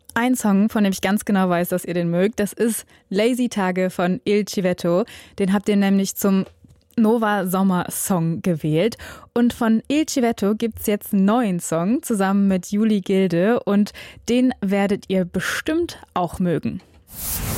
Ein Song, von dem ich ganz genau weiß, dass ihr den mögt, das ist Lazy Tage von Il Civetto. Den habt ihr nämlich zum Nova Sommer Song gewählt. Und von Il Civetto gibt's jetzt einen neuen Song zusammen mit Juli Gilde und den werdet ihr bestimmt auch mögen.